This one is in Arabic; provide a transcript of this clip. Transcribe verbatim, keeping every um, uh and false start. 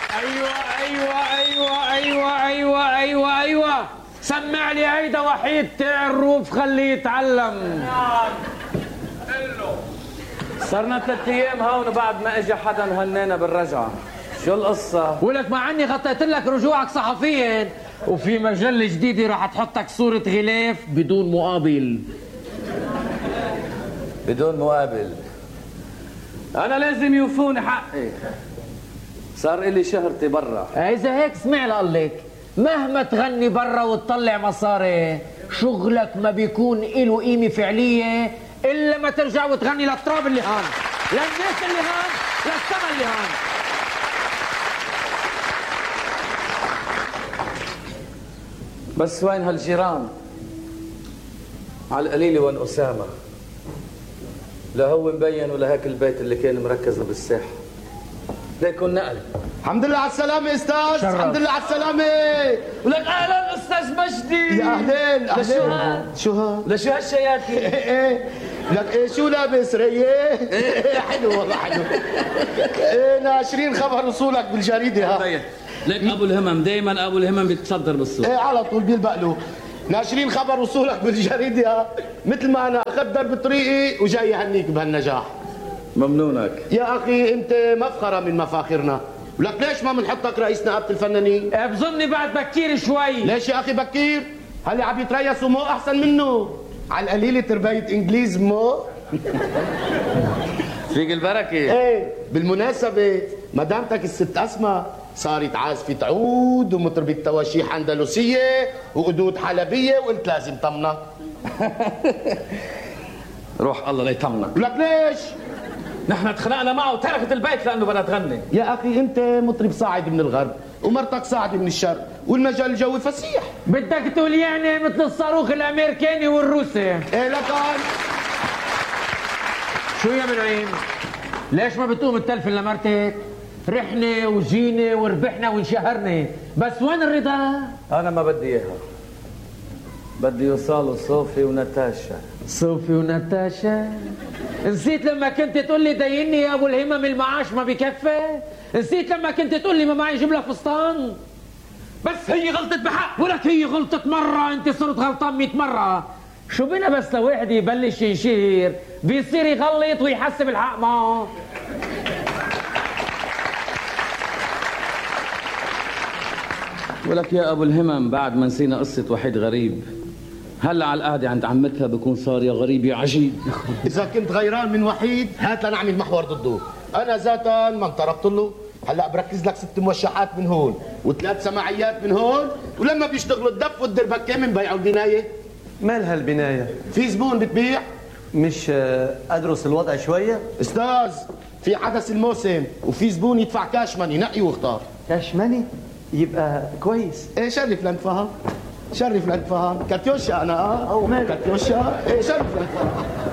ايوه ايوه ايوه ايوه ايوه ايوه ايوه سمع لي هيدا وحيد تعرف خليه يتعلم. صرنا ثلاث ايام هون بعد ما اجى حدا وهنينا بالرجعه. شو القصه؟ ولك مع اني غطيت لك رجوعك صحفيا وفي مجله جديده راح تحطك صوره غلاف بدون مقابل. بدون مقابل؟ انا لازم يوفوني حقي، صار إلي شهرتي برا. اذا هيك اسمع لقلك، مهما تغني برا وتطلع مصاري شغلك ما بيكون له قيمه فعليه الا ما ترجع وتغني للتراب اللي هان، للناس اللي هان، للسما اللي هان. بس وين هالجيران؟ على القليله وين اسامه؟ لا هو مبين ولا هيك البيت اللي كان مركزه بالساحه. ليكن نقل. الحمد لله على السلامة استاذ، الحمد لله على السلامة. ولك اهلا استاذ مجدي. يا اهلين اهلين. لشو هاد؟ شو هاد؟ لشو هالشياكة؟ ايه لك ايه شو لابس ريه؟ حلو والله حلو. ايه ناشرين خبر وصولك بالجريدة ها. لك ابو الهمم دائما ابو الهمم بيتصدر بالسوق. ايه على طول بيلبق له. ناشرين خبر وصولك بالجريدة ها. مثل ما انا اخذت درب طريقي وجاي اهنيك بهالنجاح. ممنونك يا اخي انت مفخرة من مفاخرنا. ولك ليش ما بنحطك رئيس نقابة الفنانين؟ بظني بعد بكير شوي. ليش يا اخي بكير؟ هلا عم يتريسوا مو احسن منه. على القليلة تربية انجليز مو. فيك البركة. ايه بالمناسبة مدامتك الست اسماء صارت عازفة عود ومطربة تواشيح اندلسية وقدود حلبية وقلت لازم طمنك. روح الله لا يطمنك. ولك ليش؟ نحن تخانقنا معه وتركت البيت لانه بدها تغني. يا اخي انت مطرب صاعد من الغرب ومرتك صاعد من الشرق والمجال الجوي فسيح. بدك تقول يعني مثل الصاروخ الامريكاني والروسي. ايه لكن شو يا منعيم؟ ليش ما بتقوم تتلفن لمرتك؟ رحنا وجينا وربحنا وانشهرنا، بس وين الرضا؟ انا ما بدي اياها، بدي يوصلوا صوفي وناتاشا. صوفي وناتاشا؟ نسيت لما كنت تقول لي ديني يا ابو الهمم المعاش ما بكفي؟ نسيت لما كنت تقول لي ما معي اجيب لك فستان؟ بس هي غلطت بحق. ولك هي غلطت مره، انت صرت غلطان مئة مره. شو بنا بس لواحد يبلش ينشهر بيصير يغلط ويحسب الحق معه. ولك يا ابو الهمم بعد ما نسينا قصه وحيد غريب، هلا على القعده عند عمتها بكون صار يا غريب يا عجيب. اذا كنت غيران من وحيد هات لنعمل محور ضده. انا ذاتا ما انطربت له. هلا بركز لك ست موشحات من هون وثلاث سماعيات من هون، ولما بيشتغلوا الدف والدربكه من بيعوا البنايه. مال هالبنايه؟ في زبون بتبيع؟ مش ادرس الوضع شويه؟ استاذ في حدث الموسم وفي زبون يدفع كاش ماني، نقي واختار. كاش ماني؟ يبقى كويس. ايه شرف لنفهم، شرف لنفهم. كاتيوشا انا اه او مال كاتيوشا. ايه شرف لنفهم.